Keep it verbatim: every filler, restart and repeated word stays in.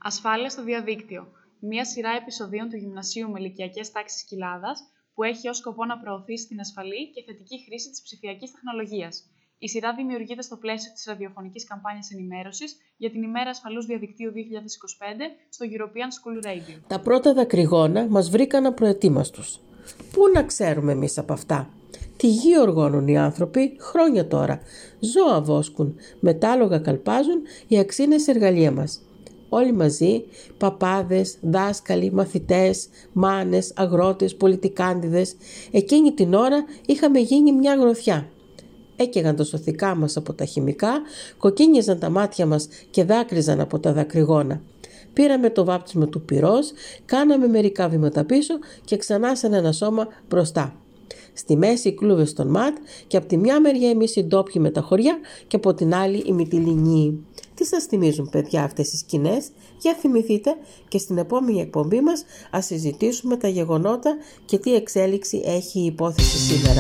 Ασφάλεια στο διαδίκτυο. Μία σειρά επεισοδίων του Γυμνασίου με ηλικιακές τάξεις Κοιλάδας, που έχει ως σκοπό να προωθήσει την ασφαλή και θετική χρήση της ψηφιακής τεχνολογίας. Η σειρά δημιουργείται στο πλαίσιο της ραδιοφωνικής καμπάνιας ενημέρωσης για την ημέρα ασφαλούς διαδικτύου δύο χιλιάδες είκοσι πέντε στο European School Radio. Τα πρώτα δακρυγόνα μας βρήκαν απροετοίμαστους. Πού να ξέρουμε εμείς από αυτά? Τι γη οργώνουν οι άνθρωποι χρόνια τώρα. Ζώα βόσκουν, μετάλογα καλπάζουν οι αξίνες εργαλεία μας. Όλοι μαζί, παπάδες, δάσκαλοι, μαθητές, μάνες, αγρότες, πολιτικάντιδες, εκείνη την ώρα είχαμε γίνει μια γροθιά. Έκαιγαν τα σωθικά μας από τα χημικά, κοκκίνιαζαν τα μάτια μας και δάκρυζαν από τα δακρυγόνα. Πήραμε το βάπτισμα του πυρός, κάναμε μερικά βήματα πίσω και ξανά σαν ένα σώμα μπροστά. Στη μέση οι κλούβες των ΜΑΤ και από τη μια μεριά εμείς οι ντόπιοι με τα χωριά και από την άλλη οι Μυτιληνιοί. Τι σας θυμίζουν, παιδιά, αυτές οι σκηνές? Για θυμηθείτε και στην επόμενη εκπομπή μας ας συζητήσουμε τα γεγονότα και τι εξέλιξη έχει η υπόθεση σήμερα.